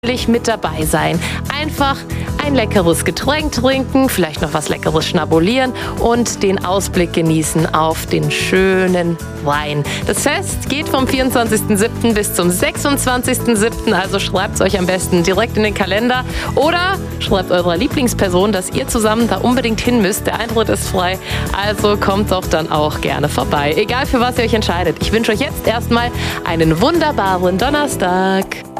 mit dabei sein. Einfach ein leckeres Getränk trinken, vielleicht noch was Leckeres schnabulieren und den Ausblick genießen auf den schönen Wein. Das Fest geht vom 24.07. bis zum 26.07. Also schreibt es euch am besten direkt in den Kalender oder schreibt eurer Lieblingsperson, dass ihr zusammen da unbedingt hin müsst. Der Eintritt ist frei, also kommt doch dann auch gerne vorbei. Egal für was ihr euch entscheidet. Ich wünsche euch jetzt erstmal einen wunderbaren Donnerstag.